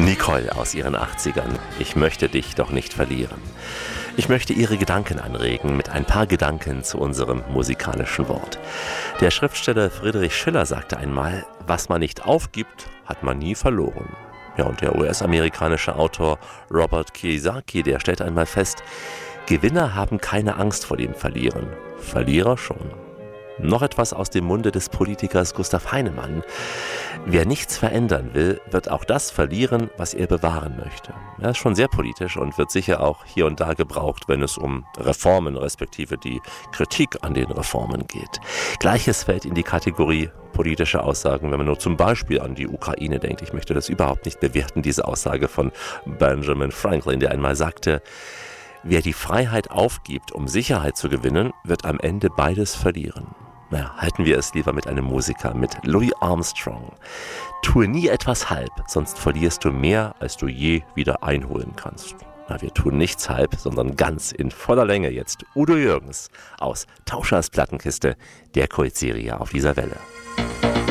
Nicole aus ihren 80ern. Ich möchte dich doch nicht verlieren. Ich möchte Ihre Gedanken anregen mit ein paar Gedanken zu unserem musikalischen Wort. Der Schriftsteller Friedrich Schiller sagte einmal, was man nicht aufgibt, hat man nie verloren. Ja, und der US-amerikanische Autor Robert Kiyosaki, der stellt einmal fest, Gewinner haben keine Angst vor dem Verlieren, Verlierer schon. Noch etwas aus dem Munde des Politikers Gustav Heinemann. Wer nichts verändern will, wird auch das verlieren, was er bewahren möchte. Er ist schon sehr politisch und wird sicher auch hier und da gebraucht, wenn es um Reformen respektive die Kritik an den Reformen geht. Gleiches fällt in die Kategorie politische Aussagen, wenn man nur zum Beispiel an die Ukraine denkt. Ich möchte das überhaupt nicht bewerten, diese Aussage von Benjamin Franklin, der einmal sagte, wer die Freiheit aufgibt, um Sicherheit zu gewinnen, wird am Ende beides verlieren. Na, halten wir es lieber mit einem Musiker, mit Louis Armstrong. Tue nie etwas halb, sonst verlierst du mehr, als du je wieder einholen kannst. Na, wir tun nichts halb, sondern ganz in voller Länge jetzt. Udo Jürgens aus Tauschers Plattenkiste, der Kultserie auf dieser Welle.